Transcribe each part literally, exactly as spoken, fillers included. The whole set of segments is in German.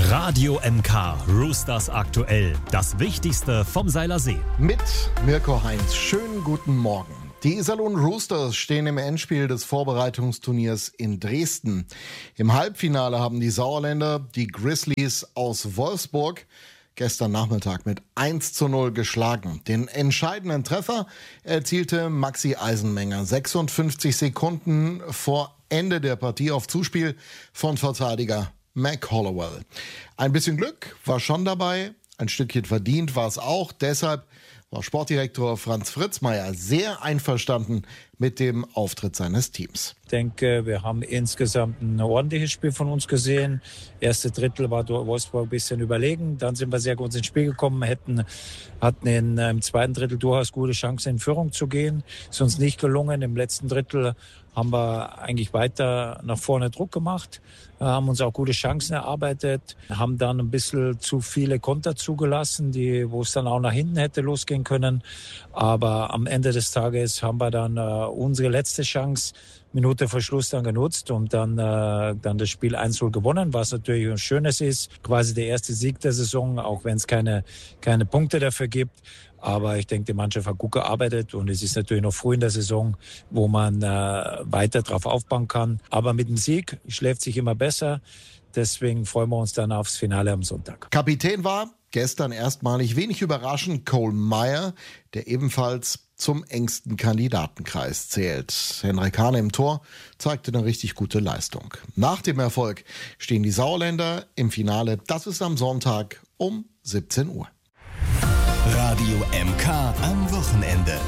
Radio M K Roosters aktuell. Das Wichtigste vom Seiler See. Mit Mirko Heinz. Schönen guten Morgen. Die Iserlohn Roosters stehen im Endspiel des Vorbereitungsturniers in Dresden. Im Halbfinale haben die Sauerländer die Grizzlies aus Wolfsburg gestern Nachmittag mit eins zu null geschlagen. Den entscheidenden Treffer erzielte Maxi Eisenmenger sechsundfünfzig Sekunden vor Ende der Partie auf Zuspiel von Verteidiger Mac Hollowell. Ein bisschen Glück war schon dabei, ein Stückchen verdient war es auch. Deshalb war Sportdirektor Franz Fritzmeier sehr einverstanden mit dem Auftritt seines Teams. Ich denke, wir haben insgesamt ein ordentliches Spiel von uns gesehen. Erste Drittel war Wolfsburg ein bisschen überlegen. Dann sind wir sehr gut ins Spiel gekommen, hätten, hatten in, im zweiten Drittel durchaus gute Chancen, in Führung zu gehen. Ist uns nicht gelungen. Im letzten Drittel haben wir eigentlich weiter nach vorne Druck gemacht, haben uns auch gute Chancen erarbeitet, haben dann ein bisschen zu viele Konter zugelassen, die, wo es dann auch nach hinten hätte losgehen können. Aber am Ende des Tages haben wir dann äh, unsere letzte Chance Minute vor Schluss dann genutzt und dann, äh, dann das Spiel eins zu null gewonnen, was natürlich ein schönes ist. Quasi der erste Sieg der Saison, auch wenn es keine, keine Punkte dafür gibt. Aber ich denke, die Mannschaft hat gut gearbeitet und es ist natürlich noch früh in der Saison, wo man äh, weiter drauf aufbauen kann. Aber mit dem Sieg schläft sich immer besser. Deswegen freuen wir uns dann aufs Finale am Sonntag. Kapitän war gestern erstmalig wenig überraschend Cole Meyer, der ebenfalls zum engsten Kandidatenkreis zählt. Henrik Hahn im Tor zeigte eine richtig gute Leistung. Nach dem Erfolg stehen die Sauerländer im Finale. Das ist am Sonntag um siebzehn Uhr. Radio M K am Wochenende.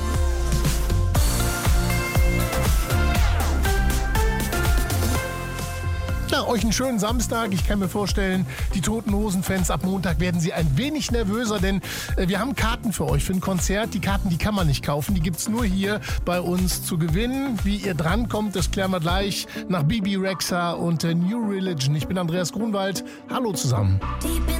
Ja, euch einen schönen Samstag. Ich kann mir vorstellen, die Toten Hosen-Fans ab Montag werden sie ein wenig nervöser, denn äh, wir haben Karten für euch für ein Konzert. Die Karten, die kann man nicht kaufen, die gibt's nur hier bei uns zu gewinnen. Wie ihr drankommt, das klären wir gleich nach Bibi Rexha und äh, New Religion. Ich bin Andreas Grunwald. Hallo zusammen.